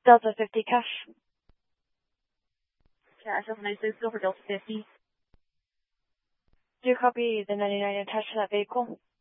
Delta 50 cash. Cash, that's nice. Let's go for Delta 50. Do you copy the 99 attached to that vehicle?